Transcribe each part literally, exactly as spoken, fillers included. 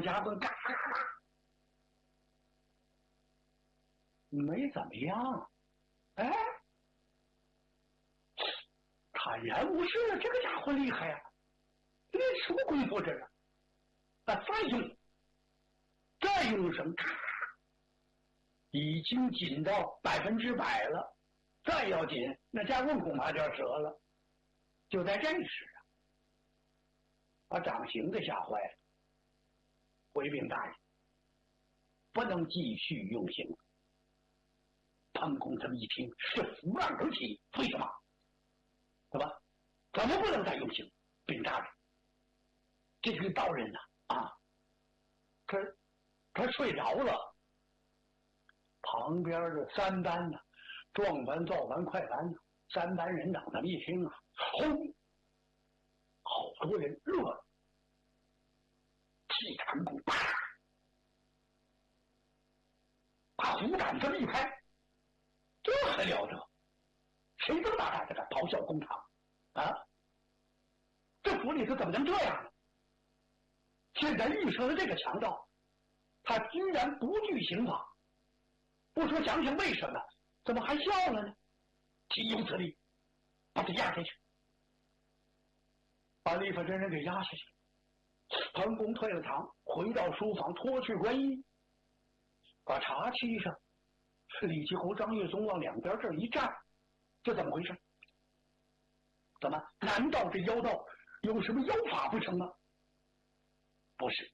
两夹棍嘎嘎嘎，没怎么样。哎，坦然无事，这个家伙厉害呀、啊！练什么功夫这是？啊，再用，再用声，咔，已经紧到百分之百了。再要紧，那夹棍恐怕就要折了。就在这时啊，把掌刑的吓坏了。回禀大人，不能继续用刑。潘公这么一听，是扶浪而起。为什么？怎么？怎么不能再用刑？禀大人，这个道人呢、啊？啊，他他睡着了。旁边的三班呢、啊，壮班、造班、快班呢、啊，三班人长这么一听啊，轰！好多人乐了，气弹弓，啪，把虎胆这么一拍，这还了得！谁这么大胆的敢咆哮公堂啊？这府里头怎么能这样呢？现在遇上了这个强盗，他居然不惧刑罚，不说详情为什么，怎么还笑了呢？岂有此理！把他压下去，把理发真人给压下去。彭公退了堂，回到书房，脱去官衣，把茶沏上。李继侯、张岳松往两边这一站，这怎么回事？怎么？难道这妖道有什么妖法不成吗？不是。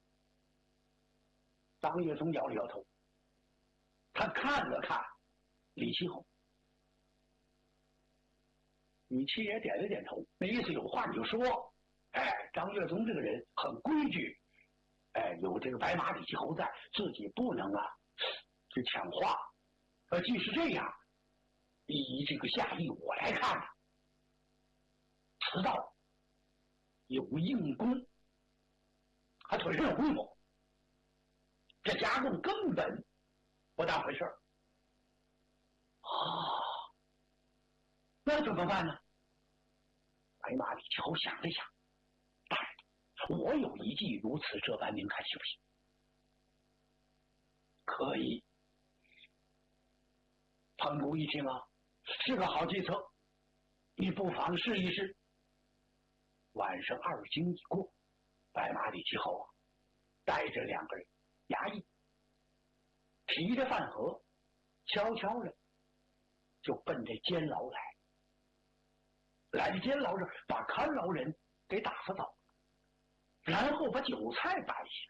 张岳松摇了摇头，他看了看李继侯，李七爷点了点头，那意思有话你就说。哎，张岳松这个人很规矩，哎，有这个白马李继侯在，自己不能啊去抢话。呃，即使这样，以这个下意我来看，迟到有硬功，还腿上有功夫，这夹棍根本不当回事儿啊！那怎么办呢？白马李继侯想了想，大人，我有一计如此这般，您看行不行？可以。潘公一听啊，是个好计策，你不妨试一试。晚上二更已过，白马李继侯啊，带着两个人衙役，提着饭盒，悄悄的就奔这监牢来。来到监牢这，把看牢人给打发走，然后把酒菜摆下，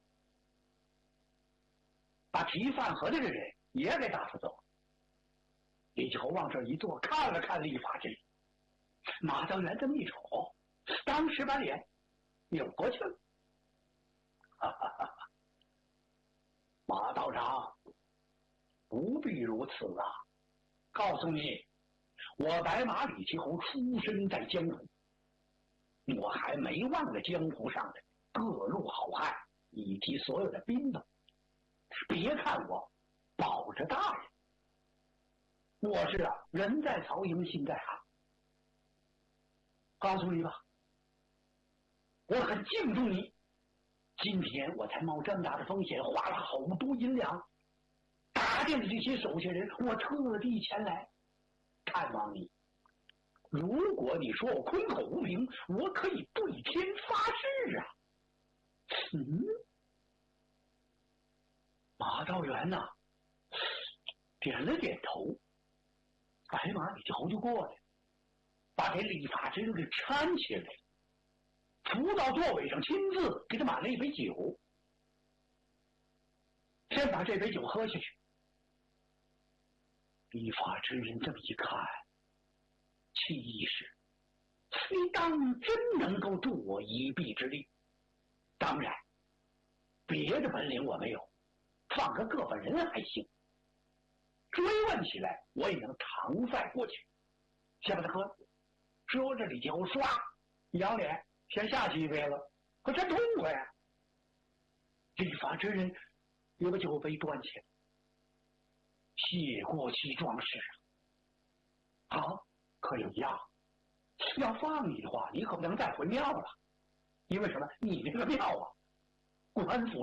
把提饭盒的这人也给打发走。李继侯往这一坐，看了看立法之人，马道元这么一瞅，当时把脸扭过去了。哈哈哈哈！马道长，不必如此啊！告诉你，我白马李继侯出身在江湖，我还没忘了江湖上的各路好汉以及所有的兵头。别看我保着大人，我是啊，人在曹营心在汉。告诉你吧，我很敬重你。今天我才冒这么大的风险，花了好多银两，打定这些手下人，我特地前来看望你。如果你说我空口无凭，我可以对天发誓啊！嗯，马道元呐、啊，点了点头。白马李继侯就过来，把这理发之人给搀起来，扶到座位上，亲自给他满了一杯酒，先把这杯酒喝下去。理发之人这么一看，气意是，你当真能够助我一臂之力？当然，别的本领我没有，放个个把人还行。追问起来，我也能搪塞过去。先把他喝。说着，李继侯唰仰脸，先下去一杯了，可真痛快啊！理发之人也把酒杯端起来，谢过其壮士啊！啊，可有一样，要放你的话，你可不能再回庙了，因为什么？你那个庙啊，官府